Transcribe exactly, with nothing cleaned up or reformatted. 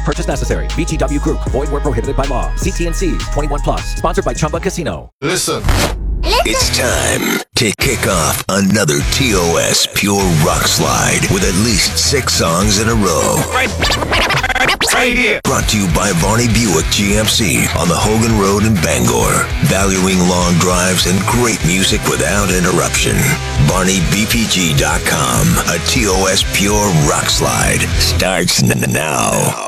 purchase necessary. V G W Group. Void where prohibited by law. See T N C. twenty-one plus. Sponsored by Chumba Casino. Listen. It's time to kick off another T O S Pure Rock Slide with at least six songs in a row. Right, right here. Brought to you by Varney Buick G M C on the Hogan Road in Bangor. Valuing long drives and great music without interruption. Varney B P G dot com. A T O S Pure Rock Slide starts n- now.